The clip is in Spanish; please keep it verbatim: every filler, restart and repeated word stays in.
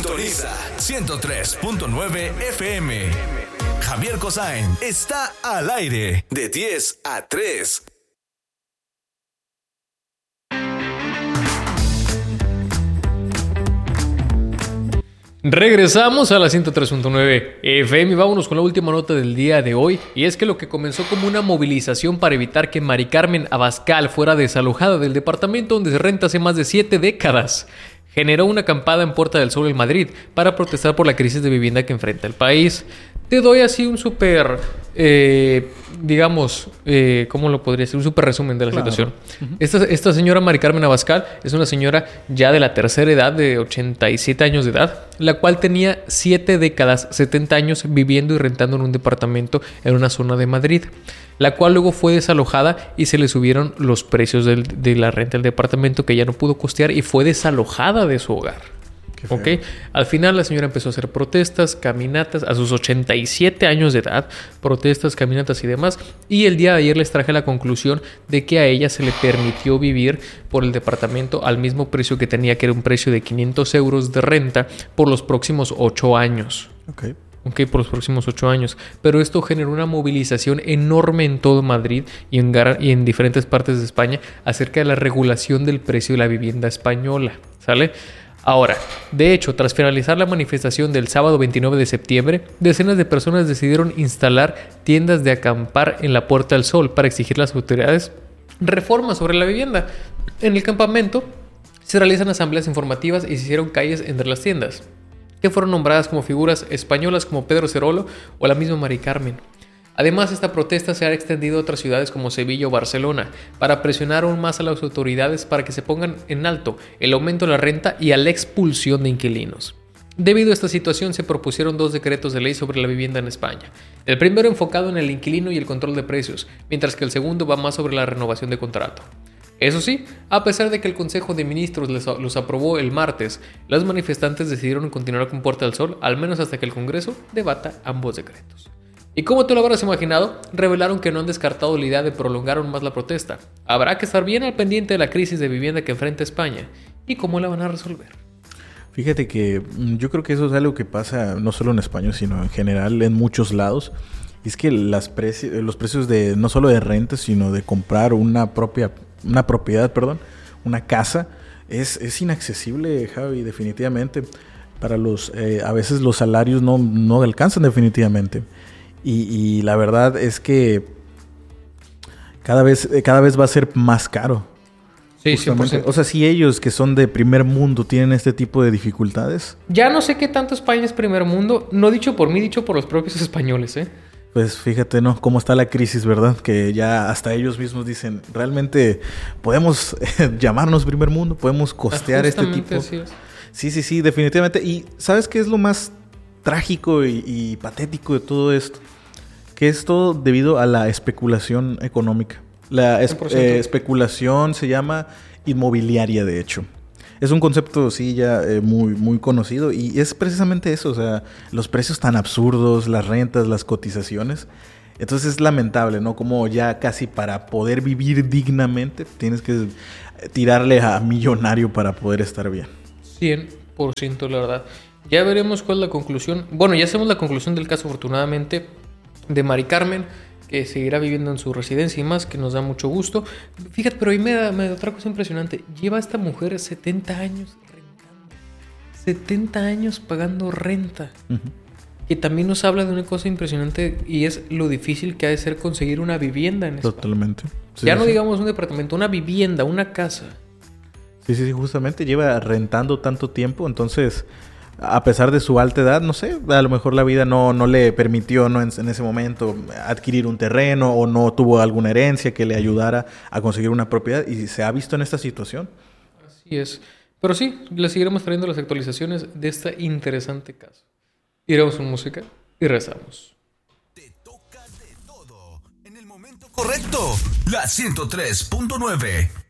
Sintoniza ciento tres punto nueve F M. Javier Cosain está al aire de diez a tres. Regresamos a la ciento tres punto nueve F M y vámonos con la última nota del día de hoy. Y es que lo que comenzó como una movilización para evitar que Mari Carmen Abascal fuera desalojada del departamento donde se renta hace más de siete décadas, generó una acampada en Puerta del Sol en Madrid para protestar por la crisis de vivienda que enfrenta el país. Te doy así un súper, eh, digamos, eh, ¿cómo lo podría decir? Un súper resumen de la claro. situación. Uh-huh. Esta, esta señora Mari Carmen Abascal es una señora ya de la tercera edad, de ochenta y siete años de edad, la cual tenía siete décadas, setenta años, viviendo y rentando en un departamento en una zona de Madrid, la cual luego fue desalojada y se le subieron los precios del, de la renta del departamento que ya no pudo costear y fue desalojada de su hogar. Okay. Al final la señora empezó a hacer protestas, caminatas a sus ochenta y siete años de edad, protestas, caminatas y demás, y el día de ayer les traje la conclusión de que a ella se le permitió vivir por el departamento al mismo precio que tenía, que era un precio de quinientos euros de renta por los próximos ocho años. Ok. Ok, por los próximos ocho años. Pero esto generó una movilización enorme en todo Madrid y en, y en diferentes partes de España acerca de la regulación del precio de la vivienda española, ¿sale? Ahora, de hecho, tras finalizar la manifestación del sábado veintinueve de septiembre, decenas de personas decidieron instalar tiendas de acampar en la Puerta del Sol para exigir a las autoridades reformas sobre la vivienda. En el campamento se realizan asambleas informativas y se hicieron calles entre las tiendas, que fueron nombradas como figuras españolas como Pedro Cerolo o la misma Mari Carmen. Además, esta protesta se ha extendido a otras ciudades como Sevilla o Barcelona para presionar aún más a las autoridades para que se pongan en alto el aumento de la renta y a la expulsión de inquilinos. Debido a esta situación, se propusieron dos decretos de ley sobre la vivienda en España. El primero enfocado en el inquilino y el control de precios, mientras que el segundo va más sobre la renovación de contrato. Eso sí, a pesar de que el Consejo de Ministros les, los aprobó el martes, los manifestantes decidieron continuar con Puerta del Sol, al menos hasta que el Congreso debata ambos decretos. Y como te lo habrás imaginado, revelaron que no han descartado la idea de prolongar aún más la protesta. Habrá que estar bien al pendiente de la crisis de vivienda que enfrenta España y cómo la van a resolver. Fíjate que yo creo que eso es algo que pasa no solo en España, sino en general en muchos lados. Y es que las preci- los precios de no solo de renta, sino de comprar una propia una propiedad, perdón, una casa, es, es inaccesible, Javi, definitivamente. Para los, eh, a veces los salarios no, no alcanzan definitivamente. Y, y la verdad es que cada vez, cada vez va a ser más caro. Sí, cien por ciento. O sea, si ellos que son de primer mundo tienen este tipo de dificultades. Ya no sé qué tanto España es primer mundo. No dicho por mí, dicho por los propios españoles, ¿eh? Pues fíjate, ¿no? Cómo está la crisis, ¿verdad? Que ya hasta ellos mismos dicen, realmente podemos llamarnos primer mundo, podemos costear este tipo. Así es. Sí, sí, sí, definitivamente. Y ¿sabes qué es lo más trágico y, y patético de todo esto? Que es todo debido a la especulación económica. La es, eh, especulación se llama inmobiliaria, de hecho. Es un concepto, sí, ya eh, muy, muy conocido. Y es precisamente eso, o sea, los precios tan absurdos, las rentas, las cotizaciones. Entonces es lamentable, ¿no? Como ya casi para poder vivir dignamente tienes que tirarle a millonario para poder estar bien. cien por ciento la verdad. Ya veremos cuál es la conclusión. Bueno, ya sabemos la conclusión del caso, afortunadamente, de Mari Carmen, que seguirá viviendo en su residencia y más, que nos da mucho gusto. Fíjate, pero ahí me da, me da otra cosa impresionante. Lleva esta mujer setenta años rentando. setenta años pagando renta. Uh-huh. Que también nos habla de una cosa impresionante y es lo difícil que ha de ser conseguir una vivienda en España. Totalmente. Sí, ya no sí. digamos un departamento, una vivienda, una casa. Sí, sí, sí, justamente lleva rentando tanto tiempo, entonces, a pesar de su alta edad, no sé, a lo mejor la vida no, no le permitió ¿no? en, en ese momento adquirir un terreno o no tuvo alguna herencia que le ayudara a conseguir una propiedad y se ha visto en esta situación. Así es. Pero sí, le seguiremos trayendo las actualizaciones de este interesante caso. Iremos con música y rezamos. Te toca de todo en el momento correcto. La ciento tres punto nueve.